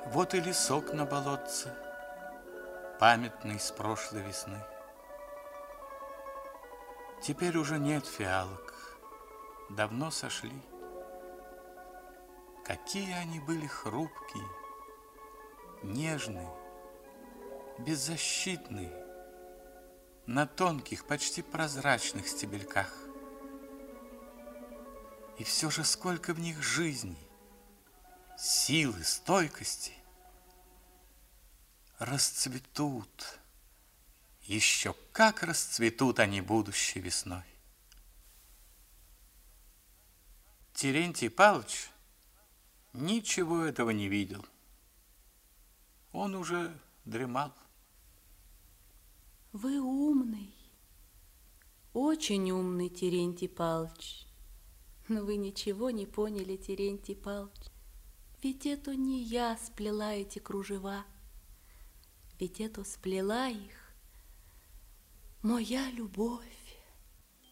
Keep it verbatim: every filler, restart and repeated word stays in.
Вот и лесок на болотце, памятный с прошлой весны. Теперь уже нет фиалок, давно сошли. Какие они были хрупкие, нежные, беззащитные, на тонких, почти прозрачных стебельках. И все же сколько в них жизни, силы, стойкости. Расцветут, еще как расцветут они будущей весной. Терентий Павлович ничего этого не видел. Он уже дремал. Вы умный, очень умный, Терентий Павлович. Но вы ничего не поняли, Терентий Павлович. Ведь это не я сплела эти кружева. Ведь это сплела их моя любовь.